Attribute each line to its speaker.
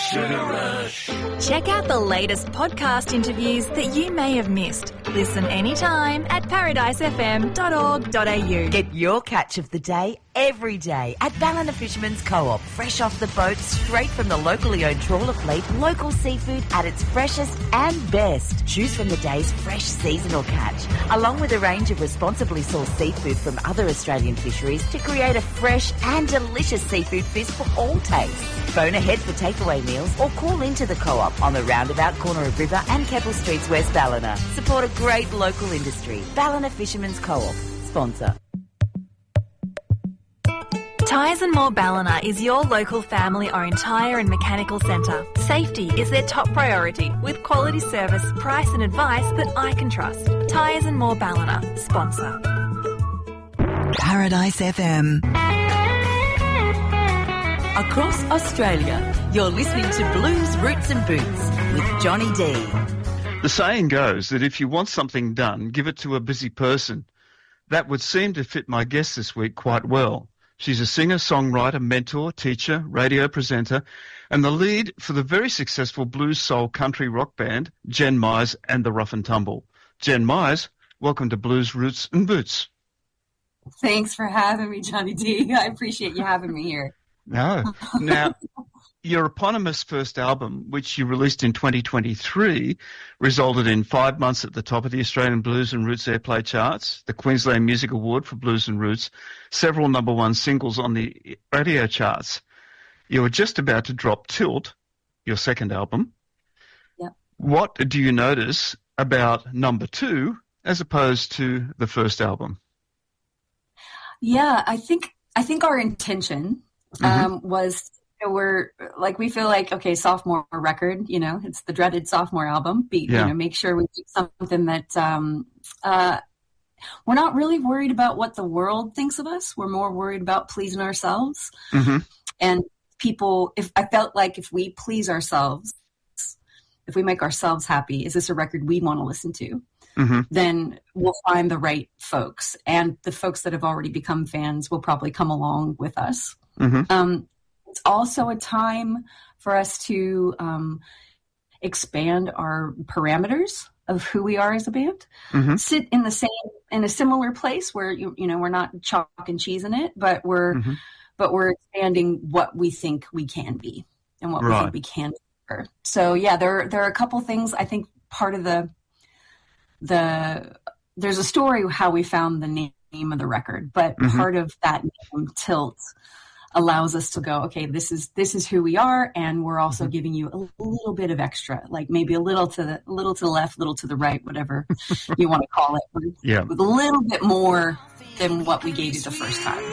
Speaker 1: Sugar Rush.
Speaker 2: Check out the latest podcast interviews that you may have missed. Listen anytime at paradisefm.org.au.
Speaker 3: Get your catch of the day every day at Ballina Fisherman's Co-op. Fresh off the boat, straight from the locally owned trawler fleet, local seafood at its freshest and best. Choose from the day's fresh seasonal catch, along with a range of responsibly sourced seafood from other Australian fisheries to create a fresh and delicious seafood feast for all tastes. Phone ahead for takeaway meals or call into the Co-op on the roundabout corner of River and Keppel Streets, West Ballina. Support a great local industry. Ballina Fisherman's Co-op. Sponsor.
Speaker 2: Tyres and More Ballina is your local family-owned tyre and mechanical centre. Safety is their top priority, with quality service, price and advice that I can trust. Tyres and More Ballina. Sponsor.
Speaker 4: Paradise FM.
Speaker 3: Across Australia, you're listening to Blues, Roots and Boots with Johnny D.
Speaker 5: The saying goes that if you want something done, give it to a busy person. That would seem to fit my guest this week quite well. She's a singer, songwriter, mentor, teacher, radio presenter, and the lead for the very successful blues soul country rock band, Jen Myers and the Rough and Tumble. Jen Myers, welcome to Blues, Roots and Boots.
Speaker 6: Thanks for having me, Johnny D. I appreciate you having me here.
Speaker 5: No. Now, your eponymous first album, which you released in 2023, resulted in 5 months at the top of the Australian Blues and Roots Airplay charts, the Queensland Music Award for Blues and Roots, several number one singles on the radio charts. You were just about to drop Tilt, your second album.
Speaker 6: Yep.
Speaker 5: What do you notice about number two as opposed to the first album?
Speaker 6: Yeah, I think our intention was, we feel like, okay, sophomore record, it's the dreaded sophomore album. Make sure we do something that we're not really worried about what the world thinks of us. We're more worried about pleasing ourselves.
Speaker 5: Mm-hmm.
Speaker 6: And I felt like if we please ourselves, if we make ourselves happy, is this a record we want to listen to? Mm-hmm. Then we'll find the right folks. And the folks that have already become fans will probably come along with us. Mm-hmm. It's also a time for us to expand our parameters of who we are as a band. Mm-hmm. Sit in a similar place where we're not chalk and cheese in it, but we're expanding what we think we can be and what we think we can do. So yeah, there are a couple things. I think part of there's a story how we found the name of the record, but part of that name, Tilt, allows us to go, okay, this is who we are, and we're also giving you a little bit of extra, like maybe a little to the left, little to the right, whatever you want to call it. With a little bit more than what we gave you the first time.